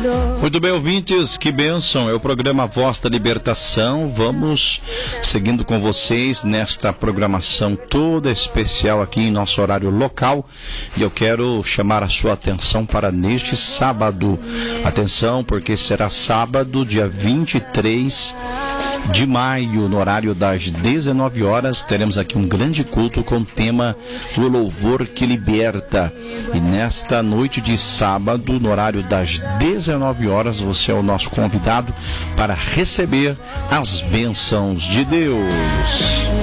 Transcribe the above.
Muito bem, ouvintes, que bênção, é o programa Voz da Libertação. Vamos seguindo com vocês nesta programação toda especial aqui em nosso horário local, e eu quero chamar a sua atenção para neste sábado. Atenção, porque será sábado, dia 23 de maio, no horário das 19 horas, teremos aqui um grande culto com o tema O Louvor que Liberta. E nesta noite de sábado, no horário das 19 horas, você é o nosso convidado para receber as bênçãos de Deus.